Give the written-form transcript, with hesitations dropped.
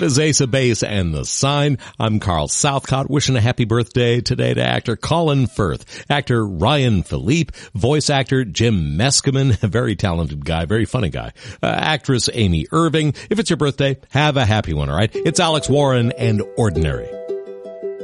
That is Ace of Base and The Sign. I'm Carl Southcott, wishing a happy birthday today to actor Colin Firth, actor Ryan Philippe, voice actor Jim Meskimen, a very talented guy, very funny guy, actress Amy Irving. If it's your birthday, have a happy one, all right? It's Alex Warren and Ordinary.